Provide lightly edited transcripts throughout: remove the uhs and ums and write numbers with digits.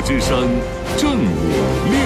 之声正午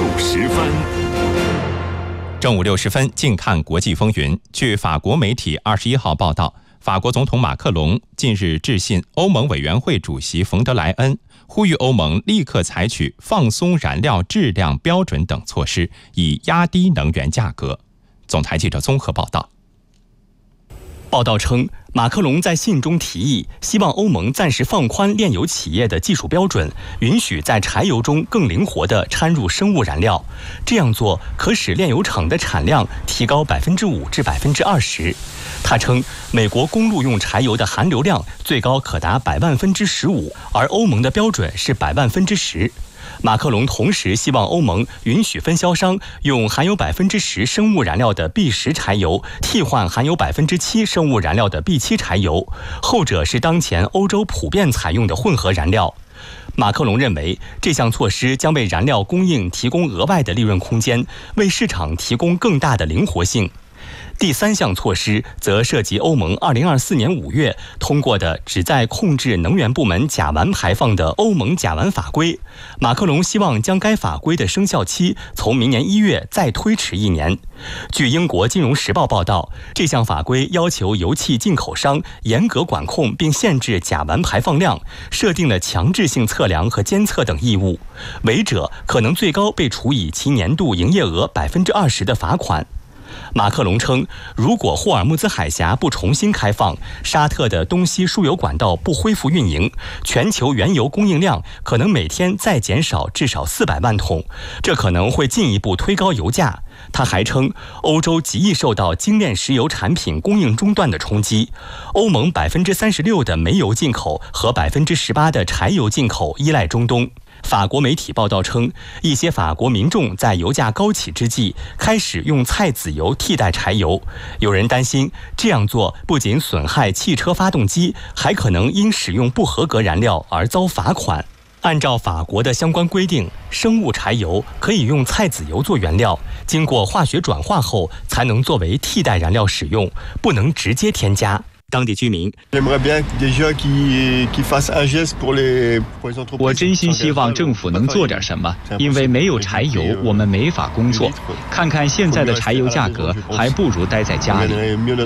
60分。 正午60分，近看国际风云。据法国媒体21号报道，法国总统马克龙近日致信欧盟委员会主席冯德莱恩，呼吁欧盟立刻采取放松燃料质量标准等措施，以压低能源价格。总台记者综合报道。 报道称，马克龙在信中提议，希望欧盟暂时放宽炼油企业的技术标准，允许在柴油中更灵活地掺入生物燃料。这样做可使炼油厂的产量提高5%至20%。他称，美国公路用柴油的含硫量最高可达100,000%，而欧盟的标准是100,000%。马克龙同时希望欧盟允许分销商用含有10%生物燃料的 B10 柴油替换含有7%生物燃料的 B7 柴油，后者是当前欧洲普遍采用的混合燃料。马克龙认为，这项措施将为燃料供应提供额外的利润空间，为市场提供更大的灵活性。第三项措施则涉及欧盟2024年5月通过的旨在控制能源部门甲烷排放的欧盟甲烷法规。马克龙希望将该法规的生效期从明年1月再推迟1年。据英国金融时报报道，这项法规要求油气进口商严格管控并限制甲烷排放量，设定了强制性测量和监测等义务，违者可能最高被处以其年度营业额20%的罚款。马克龙称，如果霍尔木兹海峡不重新开放，沙特的东西输油管道不恢复运营，全球原油供应量可能每天再减少至少400万桶，这可能会进一步推高油价。他还称，欧洲极易受到精炼石油产品供应中断的冲击，欧盟36%的煤油进口和18%的柴油进口依赖中东。法国媒体报道称，一些法国民众在油价高企之际开始用菜籽油替代柴油。有人担心这样做不仅损害汽车发动机，还可能因使用不合格燃料而遭罚款。按照法国的相关规定，生物柴油可以用菜籽油做原料，经过化学转化后才能作为替代燃料使用，不能直接添加。当地居民， 我真心希望政府能做点什么，因为没有柴油，我们没法工作。看看现在的柴油价格，还不如待在家里。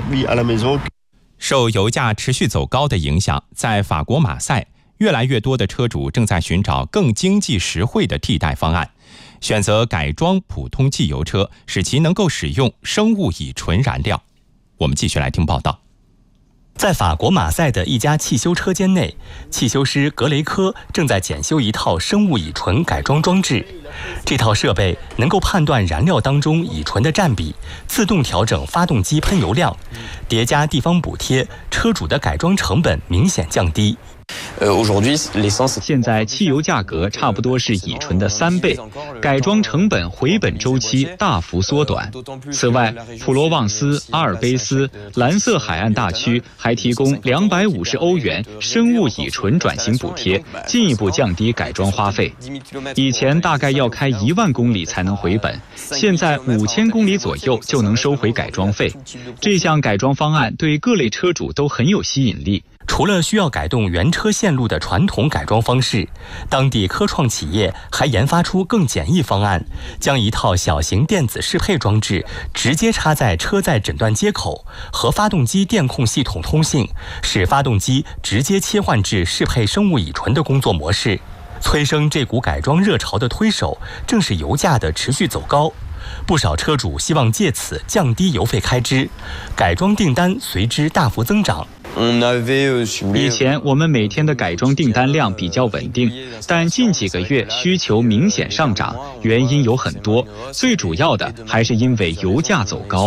受油价持续走高的影响，在法国马赛，越来越多的车主正在寻找更经济实惠的替代方案，选择改装普通汽油车，使其能够使用生物乙醇燃料。我们继续来听报道。 在法国马赛的一家汽修车间内，汽修师格雷科正在检修一套生物乙醇改装装置。这套设备能够判断燃料当中乙醇的占比，自动调整发动机喷油量，叠加地方补贴，车主的改装成本明显降低。 现在汽油价格差不多是乙醇的3倍，改装成本回本周期大幅缩短。此外，普罗旺斯、阿尔卑斯、蓝色海岸大区还提供250欧元生物乙醇转型补贴，进一步降低改装花费。以前大概要开1万公里才能回本，现在5000公里左右就能收回改装费。这项改装方案对各类车主都很有吸引力。 除了需要改动原车线路的传统改装方式，当地科创企业还研发出更简易方案，将一套小型电子适配装置直接插在车载诊断接口，和发动机电控系统通信，使发动机直接切换至适配生物乙醇的工作模式。催生这股改装热潮的推手，正是油价的持续走高。不少车主希望借此降低油费开支，改装订单随之大幅增长。 以前我们每天的改装订单量比较稳定，但近几个月需求明显上涨，原因有很多，最主要的还是因为油价走高。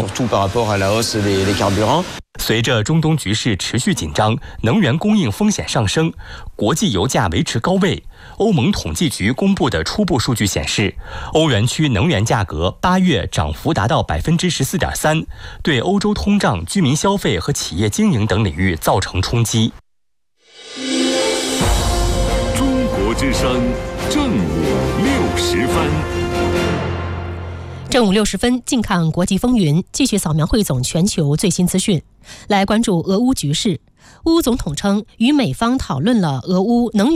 随着中东局势持续紧张，能源供应风险上升，国际油价维持高位。欧盟统计局公布的初步数据显示，欧元区能源价格8月涨幅达到14.3%，对欧洲通胀、居民消费和企业经营等领域造成冲击。 中国之声正午60分。 正午60分，近看国际风云，继续扫描汇总全球最新资讯。来关注俄乌局势。乌总统称，与美方讨论了俄乌能源